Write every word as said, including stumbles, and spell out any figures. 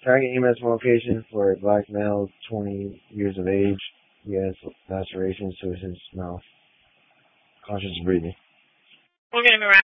Target E M S location for a black male, twenty years of age. He has lacerations to his mouth. Conscious breathing. We're getting around.